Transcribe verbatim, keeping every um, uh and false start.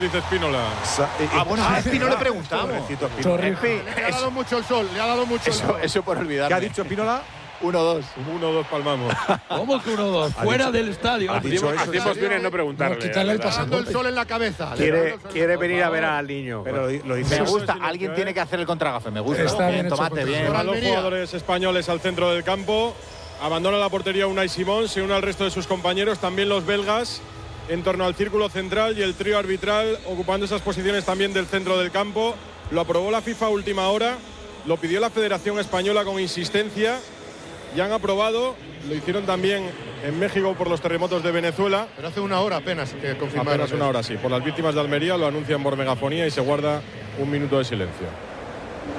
Dice Espínola. Ah, bueno, a Espino le preguntamos. Le ha dado mucho el sol, le ha dado mucho el Eso, sol. eso por olvidar. ¿Qué ha dicho Espínola? uno dos. uno dos palmamos. ¿Cómo que uno dos? Fuera del estadio. dicho eso, Hacemos bien en no preguntarle. Le está dando el sol en la cabeza. Quiere, quiere venir a ver al niño. Pero lo dice. Me Eso gusta, es lo alguien que tiene es. que hacer el contragafe, me gusta. Está bien bien, hecho tomate, contra- bien. Van los Almería. jugadores españoles al centro del campo. Abandona la portería Unai Simón, se une al resto de sus compañeros, también los belgas, en torno al círculo central y el trío arbitral ocupando esas posiciones también del centro del campo. Lo aprobó la FIFA a última hora, lo pidió la Federación Española con insistencia y han aprobado. Lo hicieron también en México por los terremotos de Venezuela. Pero hace una hora apenas que confirmaron. Apenas una hora, sí. Por las víctimas de Almería lo anuncian por megafonía y se guarda un minuto de silencio.